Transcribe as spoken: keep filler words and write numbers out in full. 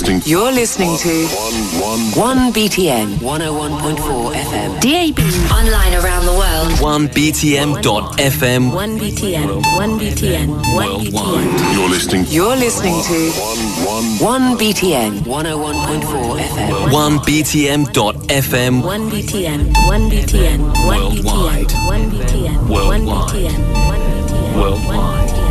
listening. You're listening to One, one, one B T N one oh one point four F M. D A B. Online around the world. one B T M dot F M. one B T N. one B T N. one B T N. You're listening. You're listening to One, one, one B T N one oh one point four F M. one B T M dot F M. one B T N. one B T N. one B T N. Worldwide. one B T N. one B T N. one B T N. Worldwide.